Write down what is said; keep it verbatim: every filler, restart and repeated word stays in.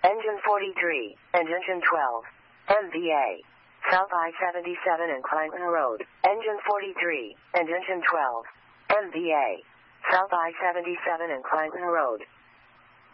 Engine forty-three, and Engine twelve. M V A. South I seventy-seven and Clinton Road. Engine forty-three, and Engine twelve. M V A. South I seventy-seven and Clinton Road.